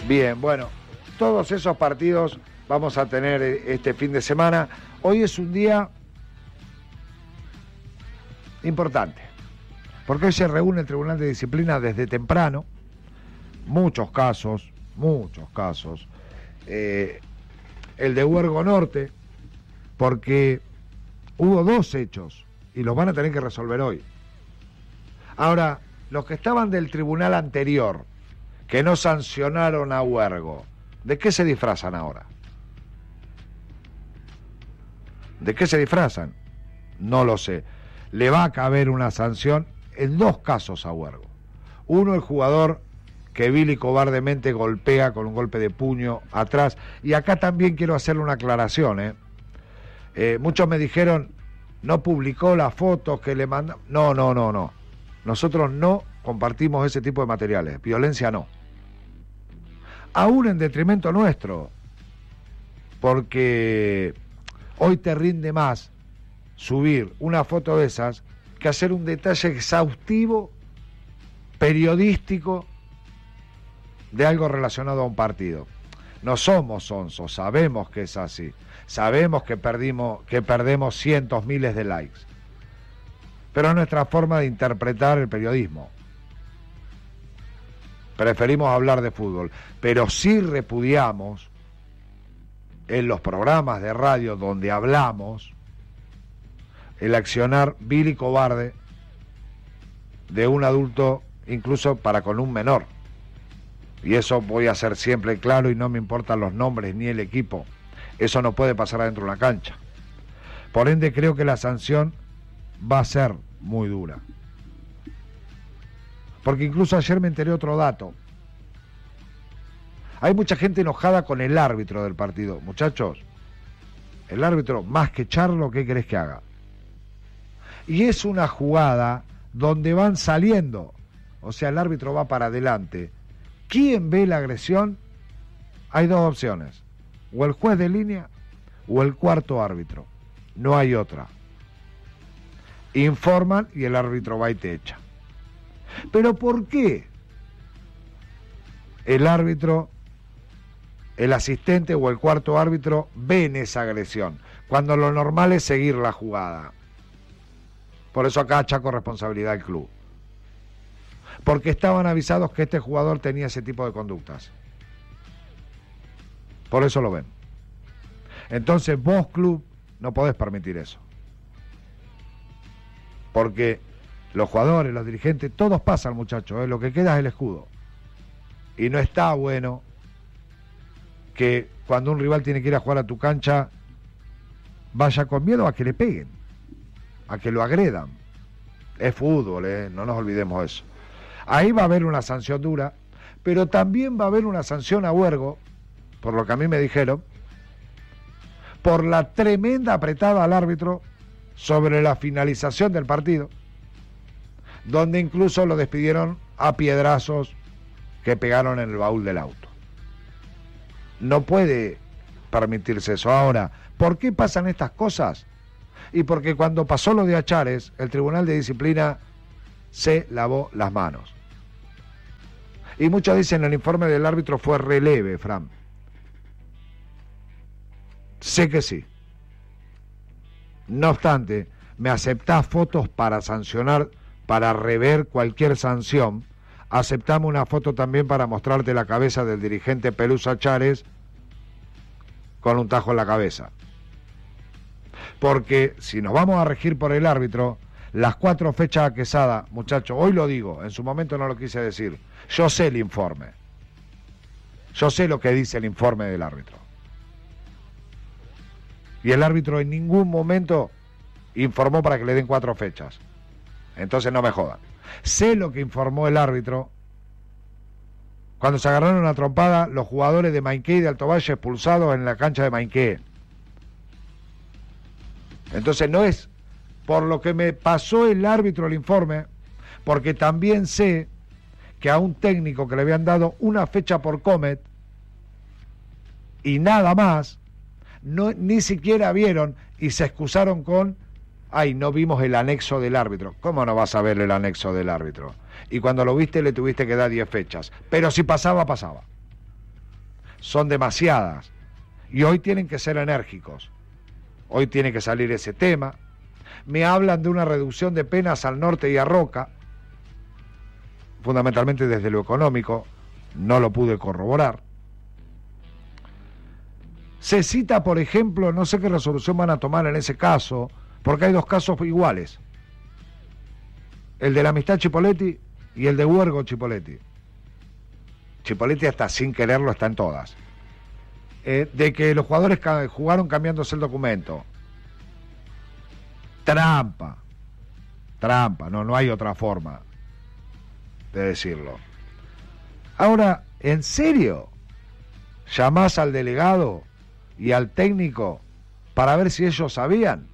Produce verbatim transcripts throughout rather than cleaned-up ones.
Bien, bueno, todos esos partidos vamos a tener este fin de semana. Hoy es un día importante, porque hoy se reúne el Tribunal de Disciplina desde temprano. Muchos casos, muchos casos. Eh, el de Huergo Norte, porque hubo dos hechos y los van a tener que resolver hoy. Ahora, los que estaban del tribunal anterior, que no sancionaron a Huergo, ¿de qué se disfrazan ahora? ¿De qué se disfrazan? No lo sé. Le va a caber una sanción en dos casos a Huergo. Uno, el jugador que vil y cobardemente golpea con un golpe de puño atrás. Y acá también quiero hacerle una aclaración, ¿eh? Eh, muchos me dijeron, no publicó las fotos que le mandan. No, no, no, no. Nosotros no compartimos ese tipo de materiales. Violencia no. Aún en detrimento nuestro. Porque hoy te rinde más subir una foto de esas que hacer un detalle exhaustivo, periodístico, de algo relacionado a un partido. No somos sonsos, sabemos que es así. Sabemos que perdimos, que perdemos cientos, miles de likes. Pero es nuestra forma de interpretar el periodismo. Preferimos hablar de fútbol, pero sí repudiamos en los programas de radio donde hablamos el accionar vil y cobarde de un adulto, incluso para con un menor. Y eso voy a ser siempre claro y no me importan los nombres ni el equipo. Eso no puede pasar adentro de una cancha. Por ende, creo que la sanción va a ser muy dura. Porque incluso ayer me enteré otro dato. Hay mucha gente enojada con el árbitro del partido. Muchachos, el árbitro, más que echarlo, ¿qué querés que haga? Y es una jugada donde van saliendo. O sea, el árbitro va para adelante. ¿Quién ve la agresión? Hay dos opciones. O el juez de línea o el cuarto árbitro. No hay otra. Informan y el árbitro va y te echa. ¿Pero por qué el árbitro, el asistente o el cuarto árbitro ven esa agresión? Cuando lo normal es seguir la jugada. Por eso acá achaco responsabilidad al club. Porque estaban avisados que este jugador tenía ese tipo de conductas. Por eso lo ven. Entonces vos, club, no podés permitir eso. Porque los jugadores, los dirigentes, todos pasan, muchachos, ¿eh? Lo que queda es el escudo. Y no está bueno que cuando un rival tiene que ir a jugar a tu cancha, vaya con miedo a que le peguen, a que lo agredan. Es fútbol, ¿eh? No nos olvidemos eso. Ahí va a haber una sanción dura, pero también va a haber una sanción a Huergo, por lo que a mí me dijeron, por la tremenda apretada al árbitro sobre la finalización del partido, donde incluso lo despidieron a piedrazos que pegaron en el baúl del auto. No puede permitirse eso. Ahora, ¿por qué pasan estas cosas? Y porque cuando pasó lo de Achares, el Tribunal de Disciplina se lavó las manos. Y muchos dicen el informe del árbitro fue releve, Fran. Sé que sí. No obstante, me aceptás fotos para sancionar, para rever cualquier sanción. Aceptame una foto también para mostrarte la cabeza del dirigente Pelusa Achares con un tajo en la cabeza. Porque si nos vamos a regir por el árbitro, las cuatro fechas a Quesada, muchachos, hoy lo digo, en su momento no lo quise decir, yo sé el informe, yo sé lo que dice el informe del árbitro. Y el árbitro en ningún momento informó para que le den cuatro fechas. Entonces no me jodan. Sé lo que informó el árbitro cuando se agarraron una trompada los jugadores de Mainqué y de Alto Valle expulsados en la cancha de Mainqué. Entonces no es por lo que me pasó el árbitro el informe, porque también sé que a un técnico que le habían dado una fecha por Comet y nada más, no, ni siquiera vieron y se excusaron con, ay, no vimos el anexo del árbitro. ¿Cómo no vas a ver el anexo del árbitro? Y cuando lo viste le tuviste que dar diez fechas. Pero si pasaba, pasaba. son demasiadas. Y hoy tienen que ser enérgicos. Hoy tiene que salir ese tema. Me hablan de una reducción de penas al norte y a Roca, fundamentalmente desde lo económico, no lo pude corroborar. Se cita, por ejemplo, no sé qué resolución van a tomar en ese caso, porque hay dos casos iguales. El de la Amistad Chipolletti y el de Huergo Chipolletti. Chipolletti hasta sin quererlo está en todas. Eh, de que los jugadores ca- jugaron cambiándose el documento. Trampa. Trampa, no, no hay otra forma de decirlo. Ahora, ¿en serio llamás al delegado y al técnico para ver si ellos sabían?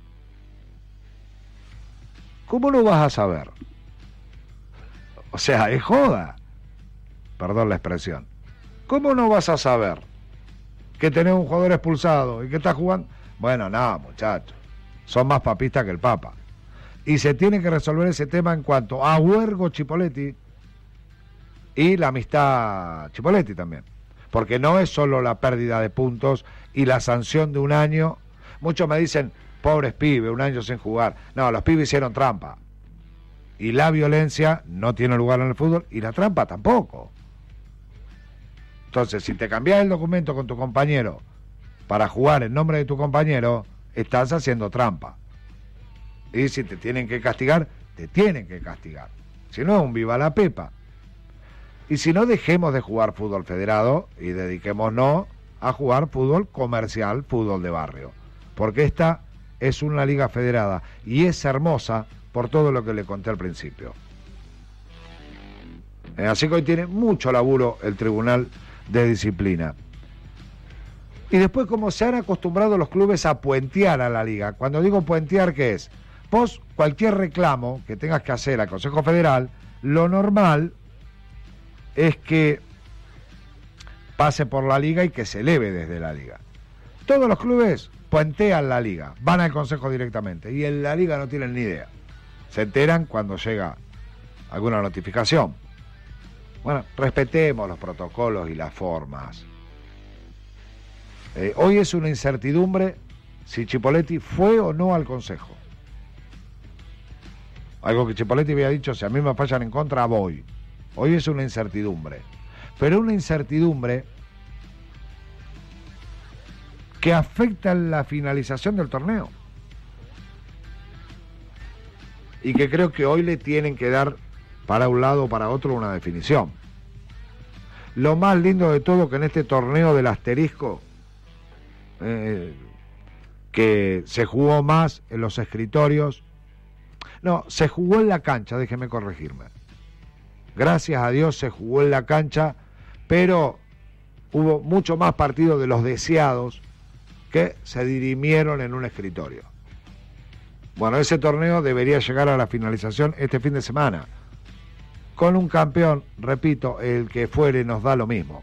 ¿Cómo no vas a saber? O sea, es joda. Perdón la expresión. ¿Cómo no vas a saber que tenés un jugador expulsado y que está jugando? Bueno, no, muchachos. Son más papistas que el Papa. Y se tiene que resolver ese tema en cuanto a Huergo Chipolletti y la Amistad Chipolletti también. Porque no es solo la pérdida de puntos y la sanción de un año. Muchos me dicen, pobres pibes, un año sin jugar. No, los pibes hicieron trampa. Y la violencia no tiene lugar en el fútbol y la trampa tampoco. Entonces, si te cambias el documento con tu compañero para jugar en nombre de tu compañero, estás haciendo trampa. Y si te tienen que castigar, te tienen que castigar. Si no, es un viva la pepa. Y si no, dejemos de jugar fútbol federado y dediquémonos a jugar fútbol comercial, fútbol de barrio. Porque esta es una liga federada y es hermosa por todo lo que le conté al principio. Eh, así que hoy tiene mucho laburo el Tribunal de Disciplina. Y después, como se han acostumbrado los clubes a puentear a la liga. Cuando digo puentear, ¿qué es? Vos, cualquier reclamo que tengas que hacer al Consejo Federal, lo normal es que pase por la liga y que se eleve desde la liga. Todos los clubes puentean la liga, van al Consejo directamente, y en la liga no tienen ni idea. Se enteran cuando llega alguna notificación. Bueno, respetemos los protocolos y las formas. Eh, hoy es una incertidumbre si Chipolletti fue o no al Consejo. Algo que Chipolletti había dicho, si a mí me fallan en contra, voy. Hoy es una incertidumbre. Pero una incertidumbre que afecta la finalización del torneo. Y que creo que hoy le tienen que dar para un lado o para otro una definición. Lo más lindo de todo que en este torneo del asterisco, eh, que se jugó más en los escritorios, no, se jugó en la cancha, déjeme corregirme. Gracias a Dios se jugó en la cancha, pero hubo mucho más partidos de los deseados que se dirimieron en un escritorio. Bueno, ese torneo debería llegar a la finalización este fin de semana. Con un campeón, repito, el que fuere nos da lo mismo.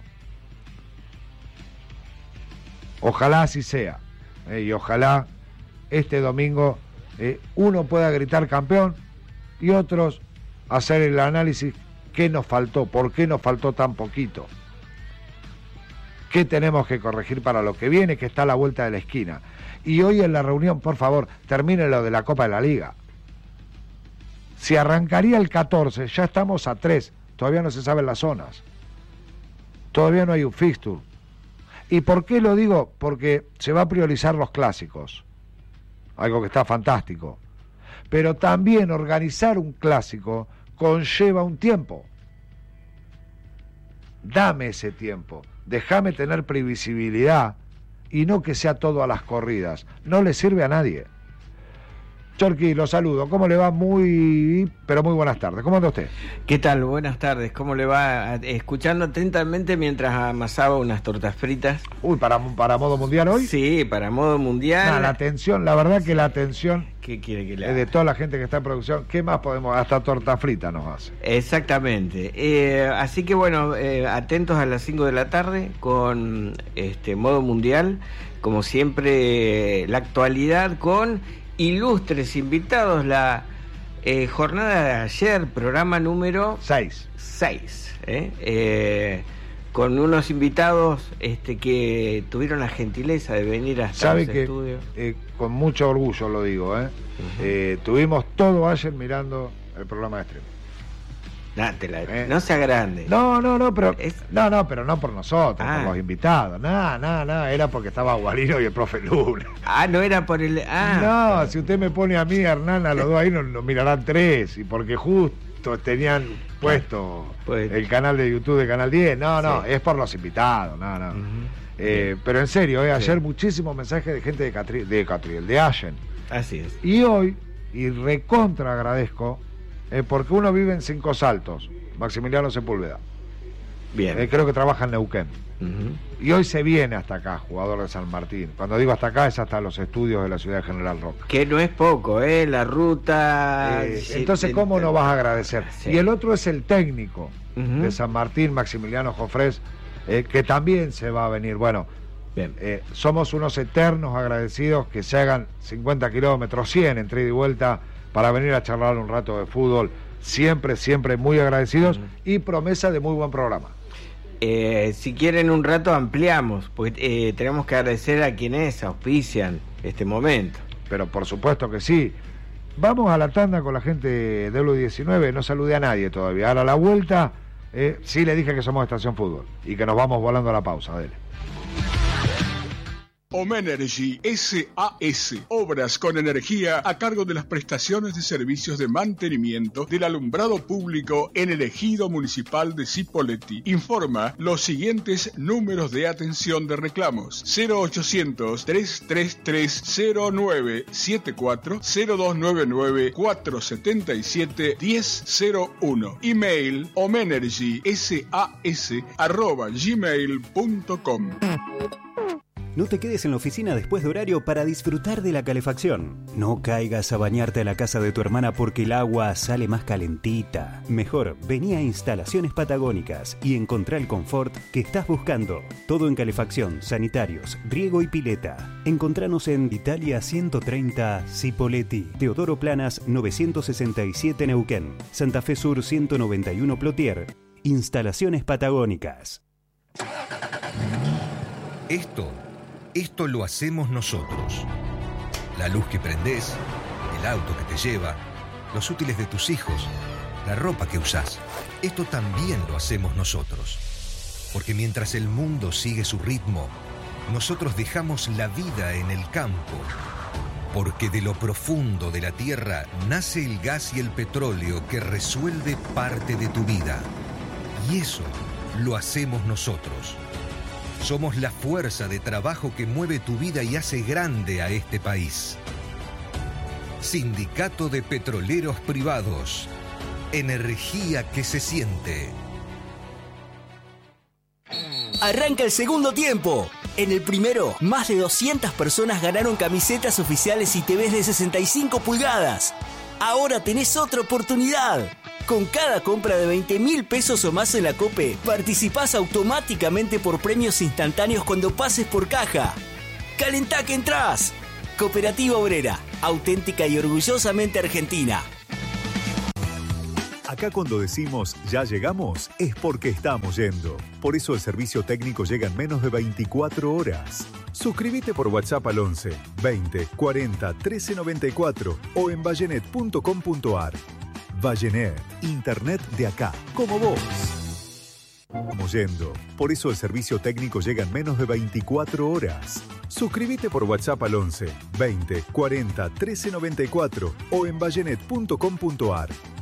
Ojalá así sea. Eh, y ojalá este domingo eh, uno pueda gritar campeón y otros hacer el análisis. ¿Qué nos faltó? ¿Por qué nos faltó tan poquito? ¿Qué tenemos que corregir para lo que viene, que está a la vuelta de la esquina? Y hoy en la reunión, por favor, termine lo de la Copa de la Liga. Si arrancaría el catorce, ya estamos a tres. Todavía no se saben las zonas. Todavía no hay un fixture. ¿Y por qué lo digo? Porque se va a priorizar los clásicos. Algo que está fantástico. Pero también organizar un clásico conlleva un tiempo. Dame ese tiempo. Déjame tener previsibilidad y no que sea todo a las corridas. No le sirve a nadie. Chorqui, lo saludo. ¿Cómo le va? Muy, pero muy buenas tardes. ¿Cómo anda usted? ¿Qué tal? Buenas tardes. ¿Cómo le va? Escuchando atentamente mientras amasaba unas tortas fritas. Uy, ¿para, para modo mundial hoy? Sí, para modo mundial. Nah, la atención, la verdad que la atención... ¿Qué quiere que le haga? De toda la gente que está en producción, ¿qué más podemos? Hasta torta frita nos hace. Exactamente. Eh, así que bueno, eh, atentos a las cinco de la tarde con este modo mundial. Como siempre, la actualidad con ilustres invitados. La eh, jornada de ayer, programa número seis. seis. ¿eh? Eh, con unos invitados este, que tuvieron la gentileza de venir hasta Sabe los que, estudios. Eh, con mucho orgullo lo digo, ¿eh? Uh-huh. Eh, tuvimos todo ayer mirando el programa de streaming. Nah, te la, Eh. No sea grande. No, no, no, pero Es- no, no, pero no por nosotros, Ah. por los invitados. Nada, nada, nada, era porque estaba Guarino y el profe Luna. Ah, no era por el... Ah, No, si usted me pone a mí, a Hernán, a los dos ahí, nos, nos mirarán tres, y porque justo tenían puesto Pues- el canal de YouTube de Canal diez. No, no, Sí. es por los invitados, no, no. Ujú. Eh, pero en serio, eh, ayer Sí. muchísimos mensajes de gente de Catri- de Catriel, de Allen. así es. Y hoy, y recontra agradezco, eh, porque uno vive en Cinco Saltos, Maximiliano Sepúlveda. Bien. Eh, creo que trabaja en Neuquén. Ujú. Y hoy se viene hasta acá, jugador de San Martín. Cuando digo hasta acá es hasta los estudios de la ciudad de General Roca. Que no es poco, ¿eh? La ruta... Eh, sí, entonces, de- ¿cómo no vas a agradecer? Sí. Y el otro es el técnico Ujú. de San Martín, Maximiliano Jofrés, eh, que también se va a venir. Bueno, Bien. eh, somos unos eternos agradecidos que se hagan cincuenta kilómetros, cien entre ida y vuelta, para venir a charlar un rato de fútbol. Siempre, siempre muy agradecidos Ujú. y promesa de muy buen programa. Eh, si quieren un rato ampliamos, porque eh, tenemos que agradecer a quienes auspician este momento. Pero por supuesto que sí. Vamos a la tanda con la gente de Euro diecinueve, no saludé a nadie todavía. Ahora a la vuelta, eh, sí le dije que somos Estación Fútbol y que nos vamos volando a la pausa, dele. Omenergy S A S, obras con energía a cargo de las prestaciones de servicios de mantenimiento del alumbrado público en el ejido municipal de Cipolletti. Informa los siguientes números de atención de reclamos: cero ochocientos, trescientos treinta y tres, cero nueve setenta y cuatro, cero dos noventa y nueve, cuatrocientos setenta y siete, diez cero uno. Email omenergy sas arroba gmail punto com. No te quedes en la oficina después de horario para disfrutar de la calefacción. No caigas a bañarte a la casa de tu hermana porque el agua sale más calentita. Mejor, vení a Instalaciones Patagónicas y encontrá el confort que estás buscando. Todo en calefacción, sanitarios, riego y pileta. Encontranos en Italia ciento treinta, Cipolletti, Teodoro Planas novecientos sesenta y siete Neuquén, Santa Fe Sur ciento noventa y uno Plotier. Instalaciones Patagónicas. Esto, esto lo hacemos nosotros. La luz que prendés, el auto que te lleva, los útiles de tus hijos, la ropa que usás. Esto también lo hacemos nosotros. Porque mientras el mundo sigue su ritmo, nosotros dejamos la vida en el campo. Porque de lo profundo de la tierra nace el gas y el petróleo que resuelve parte de tu vida. Y eso lo hacemos nosotros. Somos la fuerza de trabajo que mueve tu vida y hace grande a este país. Sindicato de Petroleros Privados. Energía que se siente. Arranca el segundo tiempo. En el primero, más de doscientas personas ganaron camisetas oficiales y T Vs de sesenta y cinco pulgadas. Ahora tenés otra oportunidad. Con cada compra de veinte mil pesos o más en la COPE, participás automáticamente por premios instantáneos cuando pases por caja. ¡Calentá que entrás! Cooperativa Obrera, auténtica y orgullosamente argentina. Acá cuando decimos ya llegamos, es porque estamos yendo. Por eso el servicio técnico llega en menos de veinticuatro horas. Suscríbete por WhatsApp al once, veinte, cuarenta, trece noventa y cuatro o en vallenet punto com punto ar. Vallenet, internet de acá, como vos. Estamos yendo. Por eso el servicio técnico llega en menos de veinticuatro horas. Suscríbete por WhatsApp al once, veinte, cuarenta, trece noventa y cuatro o en vallenet punto com punto ar.